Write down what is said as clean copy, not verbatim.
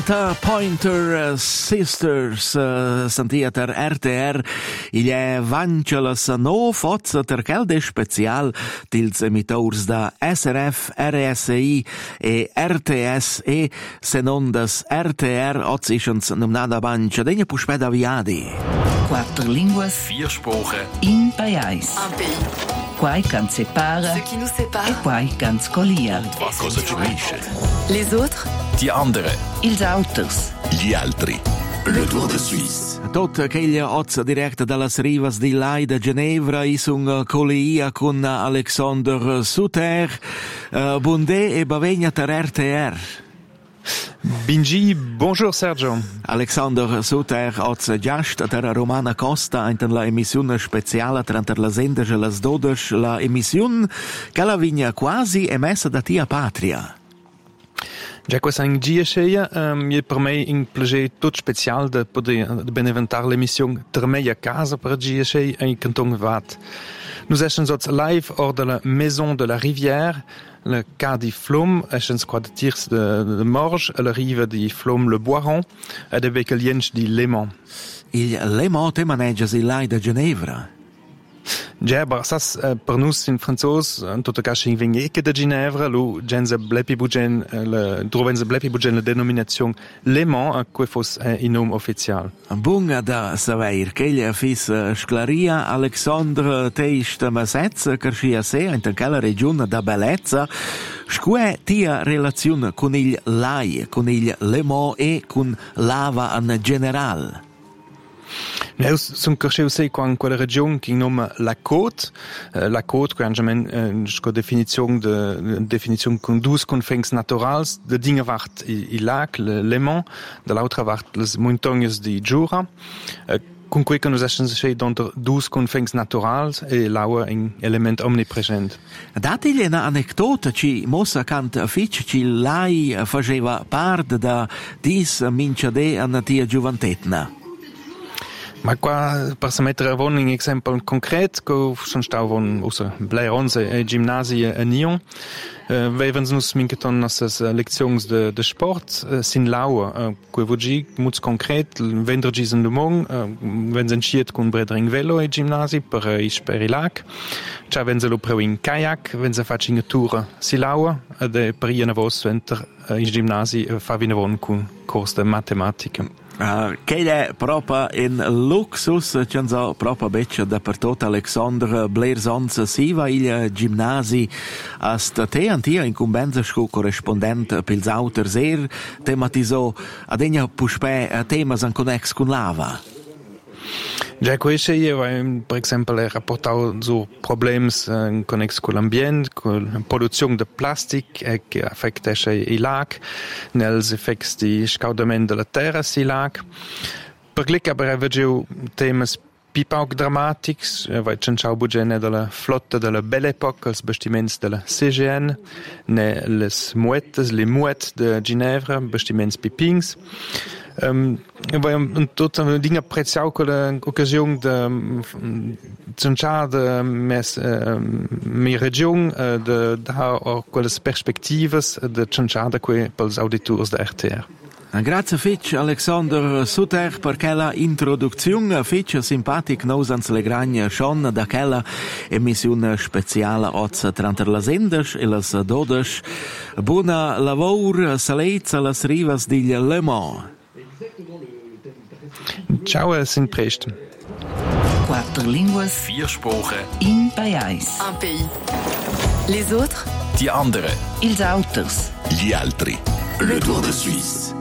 The Pointer Sisters sentia ter RTR il è vancelas no forza ter quel special dils emitors da SRF, RSI e RTS e se non das RTR ozischens numnada bancia degna puspeda viadi. Quattro linguas, 4 Sprachen, in pajais. Un pays. Quai can separa Ce qui nous sépare. e quai can scolia. qualcosa ci unisce. Les autres, Die andere, Ils auters. gli altri. Le Tour de Suisse. Tot queglia oz diretta dallas rivas di Lai da Ginevra is un colleia con Alexander Suter. Bondé e bavegna ter RTR. Bingi, bonjour Sergio. Alexander Suter oz giast ter Romana Costa in la emissione speciale tra la sendege las 12 la emissione che la vigna quasi emessa da tia patria. Già questa in GSA è per me un piacere tutto speciale di poter beneventare l'emissione ter me a casa per GSA in Canton Vaud. Nous essen live hors de la Maison de la Rivière, le cas di Flom, essen qua de tirs de Morges, la rive di Flom le Boiron e de Becqueliens di Le Mans. Il Le Mans te maneggias il Lai da Ginevra. Ja, aber das per nus in Franzos, in tutto caso in Vengeche de Ginevra, lu genze blepi bugen, drovenze blepi bugen la denominazione Le Mans, a cui fos in nome ufficial. Bunga da saver che gli fis sclaria Alexandre teist masez carcia se in quella regione da bellezza sque tia relazione con il Lai, con il Le Mans e con l'Ava in generale. Noi siamo cresciuti in quella regione che nome la Côte. La Côte, che è una definizione con due confins naturali. De dinge vart il lac, le Mans, dall'altra vart le montagne di Jura. Con cui noi siamo donde due confins naturali e l'aua è un elemento omnipresente. Datigli una anecdota ci mossa cant fitch ci Lai faceva parte da dis minciade a tia giovantetna. Ma qua, per se mettere un esempio concreto, che sono stato a Blaironze e Gymnasi a Nyon, avevano nos mincaton nossas lezioni de sport sin laua, que vogi molto concreto, vendergi in Dumont, vengono sciet con Bredring Velo e Gymnasi per isperi lac, cioè vengono pro in kayak, vengono faccio in tour si laua, e per iena vos venter in Gymnasi fa vinavon con corso de matematica. Che è proprio in luxus, c'è proprio beccia dappertutto Alexander Blairsons siva il gimnasi a state antia incumbenza scu corrispondente pils auters tematizzò adegna puspe temas an connex con lava. Già questo io, per esempio, ho rapportato su problemi connessi con l'ambiente, con la produzione di plastica che affetta i laghi, negli effetti di scaldamento della terra sui laghi. Per lì avevo temi più drammatici, c'è un budget della flotta della Belle Époque, i bastimenti della CGN, le mouettes di Ginevra, bastimenti più pings. Tot een ding apprezzau quell'occasione de cenchar de mi region de da quelle perspectives de cenchar de quei pels auditors de RTR. Grazie fitch Alexander Suter per quella introduzione fitch simpatic nos ans le gragne schon da quella emissione speciale oz tranter las endes e las dodes. Buona lavor salezza las rivas di Le Mans. Ciao e sin presto. Quattro linguas, 4 Sprachen, in pajais. un pays. Les autres, die andere, Ils auters. gli altri. Le Tour de Suisse.